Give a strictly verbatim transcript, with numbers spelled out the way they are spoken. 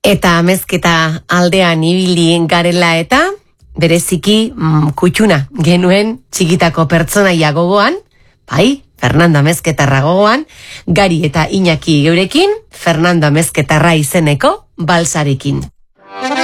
Eta amezketa aldean ibili garela eta bereziki mm, kutxuna genuen txikitako pertsonaia gogoan, bai, Fernando Amezketarra gogoan, Gari eta Iñaki geurekin, Fernando Amezketarra izeneko balsarekin.